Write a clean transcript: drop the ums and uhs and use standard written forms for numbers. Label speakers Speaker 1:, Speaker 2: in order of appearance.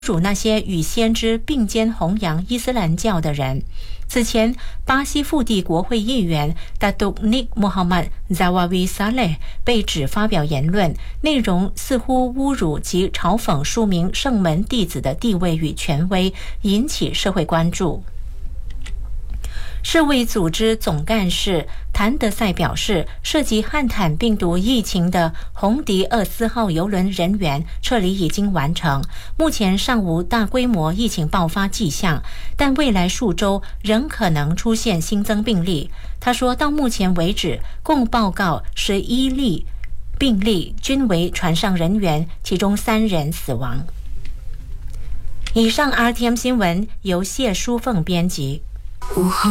Speaker 1: 属那些与先知并肩弘扬伊斯兰教的人。此前，巴西腹地国会议员 Datuk Nik Muhammad Zawawi Saleh 被指发表言论，内容似乎侮辱及嘲讽数名圣门弟子的地位与权威，引起社会关注。世卫组织总干事谭德赛表示，涉及汉坦病毒疫情的红迪厄斯号邮轮人员撤离已经完成，目前尚无大规模疫情爆发迹象，但未来数周仍可能出现新增病例。他说，到目前为止，共报告11例病例，均为船上人员，其中3人死亡。以上 RTM 新闻由谢淑凤编辑。